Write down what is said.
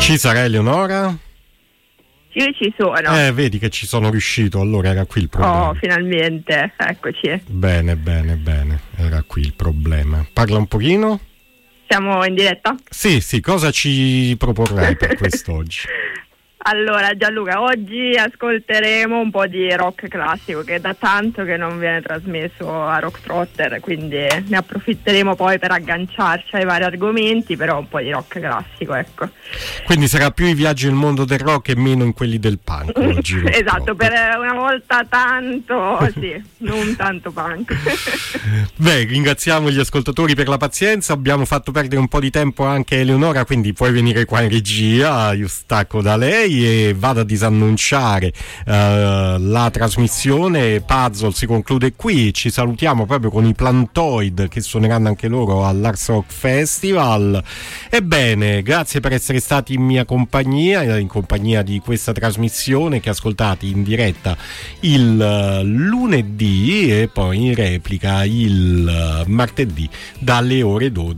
Ci sarà Eleonora? Io ci sono. Vedi che ci sono riuscito, allora era qui il problema. Oh, finalmente, eccoci. Bene, era qui il problema. Parla un pochino? Siamo in diretta? Sì, cosa ci proporrai per quest'oggi? Allora Gianluca, oggi ascolteremo un po' di rock classico che è da tanto che non viene trasmesso a Rock Trotter, quindi ne approfitteremo poi per agganciarci ai vari argomenti, però un po' di rock classico, ecco. Quindi sarà più i viaggi nel mondo del rock e meno in quelli del punk oggi. Esatto, per una volta tanto, sì, non tanto punk. Beh, ringraziamo gli ascoltatori per la pazienza, abbiamo fatto perdere un po' di tempo anche a Eleonora, quindi puoi venire qua in regia, io stacco da lei e vado a disannunciare la trasmissione. Puzzle si conclude qui, ci salutiamo proprio con i Plantoid che suoneranno anche loro all'Ars Rock Festival. Ebbene, grazie per essere stati in mia compagnia, in compagnia di questa trasmissione che ascoltate in diretta il lunedì e poi in replica il martedì dalle ore 12